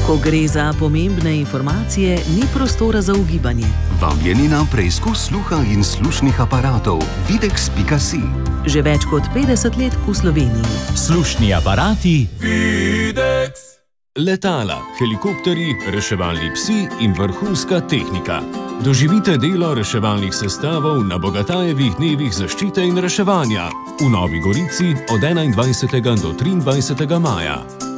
Ko gre za pomembne informacije, ni prostora za ugibanje. Vabljeni na preizkus sluha in slušnih aparatov Videx.si. Že več kot 50 let v Sloveniji. Slušni aparati Videx. Letala, helikopterji, reševalni psi in vrhunska tehnika. Doživite delo reševalnih sestavov na Bogatajevih dnevih zaščite in reševanja v Novi Gorici od 21. do 23. maja.